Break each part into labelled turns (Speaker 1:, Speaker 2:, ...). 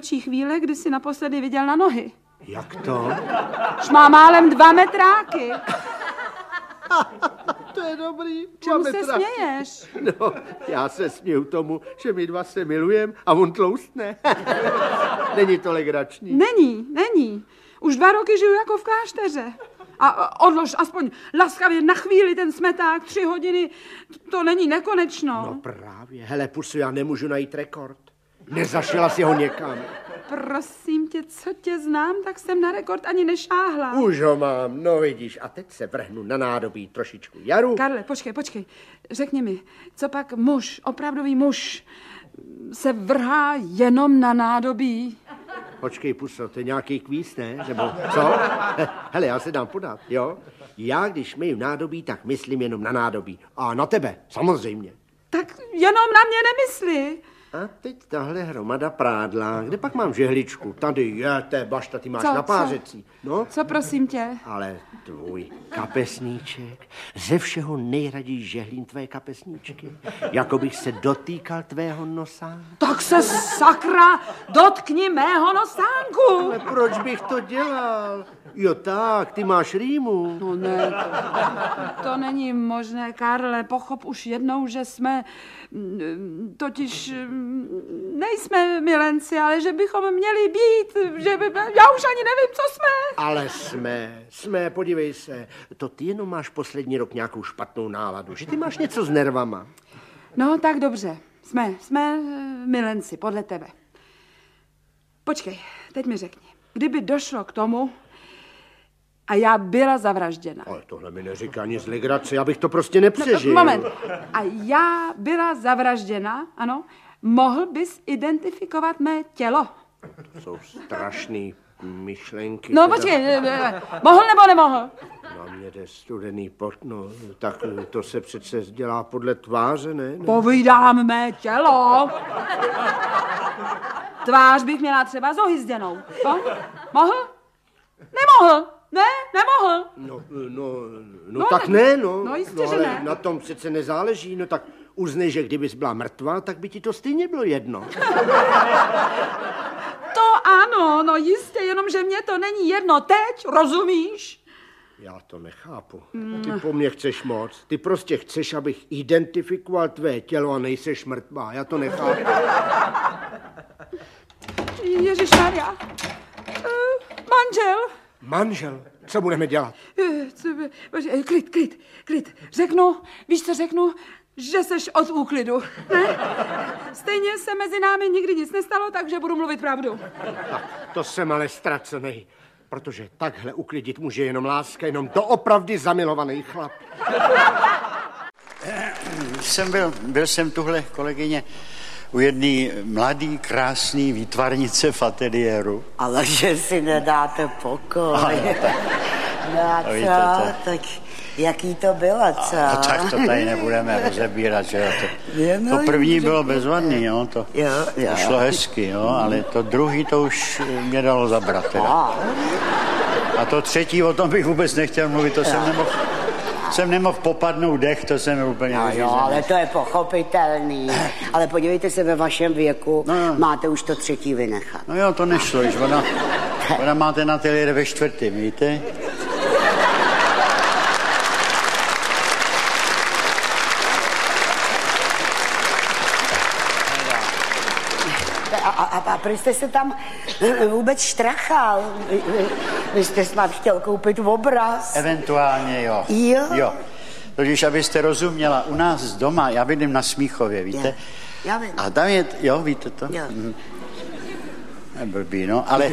Speaker 1: nejlepší chvíle, kdy jsi naposledy viděl na nohy?
Speaker 2: Jak to?
Speaker 1: Už má málem 2 metráky.
Speaker 2: To je dobrý.
Speaker 1: Čemu se směješ?
Speaker 2: No, já se směju tomu, že my dva se milujeme a on tloustne. Není to legrační.
Speaker 1: Není. Už 2 roky žiju jako v klášteře. A odlož aspoň laskavě na chvíli ten smeták, 3 hodiny, to není nekonečno.
Speaker 2: No právě, hele, pusu, já nemůžu najít rekord. Nezašla si ho někam.
Speaker 1: Prosím tě, co tě znám, tak jsem na rekord ani nešáhla.
Speaker 2: Už ho mám, no vidíš, a teď se vrhnu na nádobí trošičku jaru.
Speaker 1: Karle, počkej, řekni mi, co pak muž, opravdový muž, se vrhá jenom na nádobí?
Speaker 2: Počkej, puso, to je nějaký kvíz, ne? Nebo co? Hele, já se dám podat, jo? Já, když myju nádobí, tak myslím jenom na nádobí. A na tebe, samozřejmě.
Speaker 1: Tak jenom na mě nemysli.
Speaker 2: A teď tahle hromada prádla. Kde pak mám žehličku? Tady je, té bašta, ty máš na pářecí. No?
Speaker 1: Co prosím tě?
Speaker 2: Ale tvůj kapesníček. Ze všeho nejraději žehlím tvé kapesníčky. Jako bych se dotýkal tvého nosa.
Speaker 1: Tak se sakra dotkni mého nosánku.
Speaker 2: Ale proč bych to dělal? Jo tak, ty máš rýmu.
Speaker 1: No ne, to není možné, Karle. Pochop už jednou, že jsme totiž nejsme milenci, ale že bychom měli být, já už ani nevím, co jsme.
Speaker 2: Ale jsme, podívej se, to ty jenom máš poslední rok nějakou špatnou náladu, že ty máš něco s nervama.
Speaker 1: No tak dobře, jsme milenci, podle tebe. Počkej, teď mi řekni, kdyby došlo k tomu, a já byla zavražděna.
Speaker 2: Ale tohle mi neříká nic legrace, já bych to prostě nepřežil.
Speaker 1: No, moment. A já byla zavražděna, ano. Mohl bys identifikovat mé tělo?
Speaker 2: To jsou strašný myšlenky.
Speaker 1: No počkej, mohl nebo nemohl?
Speaker 2: Na mě jde studený pot, no, tak to se přece dělá podle tváře, ne?
Speaker 1: Povídám mé tělo. Tvář bych měla třeba zohyzděnou. Mohl? Nemohl. Ne, nemohl.
Speaker 2: No tak ne.
Speaker 1: No jistě, že ne.
Speaker 2: Na tom přece nezáleží, no tak uznej, že kdybys byla mrtvá, tak by ti to stejně bylo jedno.
Speaker 1: To ano, no jistě, jenomže mě to není jedno teď, rozumíš?
Speaker 2: Já to nechápu. Ty po mně chceš moc. Ty prostě chceš, abych identifikoval tvé tělo a nejseš mrtvá. Já to nechápu.
Speaker 1: Ježišmarja. Manžel.
Speaker 2: Co budeme dělat?
Speaker 1: Klid. Víš, co řeknu? Že seš od úklidu. Ne? Stejně se mezi námi nikdy nic nestalo, takže budu mluvit pravdu.
Speaker 2: Tak, to jsem ale ztracenej, protože takhle uklidit může jenom láska, jenom doopravdy zamilovaný chlap.
Speaker 3: Byl jsem tuhle, kolegyně, u jedné mladý, krásný výtvarnice v ateliéru.
Speaker 4: Ale že si nedáte pokoj. No a co? Tak jaký to bylo, co?
Speaker 3: No tak to tady nebudeme rozebírat, že jo. To první bylo bezvadný, jo. To šlo hezky, jo, ale to druhý to už mě dalo zabrat, teda. A to třetí, o tom bych vůbec nechtěl mluvit, to jsem nemohl popadnout dech, to jsem úplně vyřízený.
Speaker 4: Jo, ale to je pochopitelný. Ale podívejte se, ve vašem věku máte už to třetí vynechat.
Speaker 3: No jo, to nešlo, již ona má ten ateliér ve 4., víte?
Speaker 4: A proč jste se tam vůbec štrachal? Vy jste snad chtěl koupit obraz.
Speaker 3: Eventuálně jo. Jo. Totiž, abyste rozuměla, u nás doma, já bydlím na Smíchově, víte?
Speaker 4: Já vím.
Speaker 3: A tam je, jo, víte to?
Speaker 4: Jo.
Speaker 3: Blbý, no, ale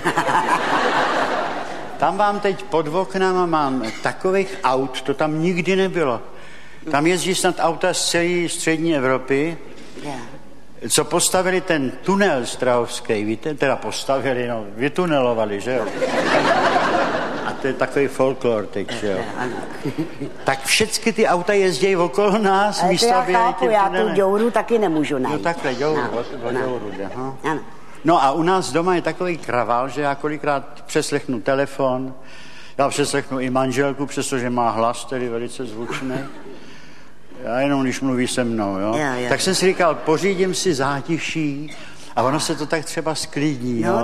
Speaker 3: tam vám teď pod oknama mám takových aut, to tam nikdy nebylo. Tam jezdí snad auta z celé střední Evropy, co postavili ten tunel strahovský, víte? Teda postavili, no, vytunelovali, že jo? A to je takový folklor teď, že jo? Tak všechny ty auta jezdí okolo nás, místo aby jeli tím tunelem.
Speaker 4: Já tu děuru taky nemůžu najít.
Speaker 3: No takhle, děuru, aha. No a u nás doma je takový kravál, že já kolikrát přeslechnu telefon, já přeslechnu i manželku, přestože má hlas, tedy velice zvučný. Já jenom, když mluví se mnou, jo? Tak jsem si říkal, pořídím si zátiší a ono se to tak třeba sklidní, jo?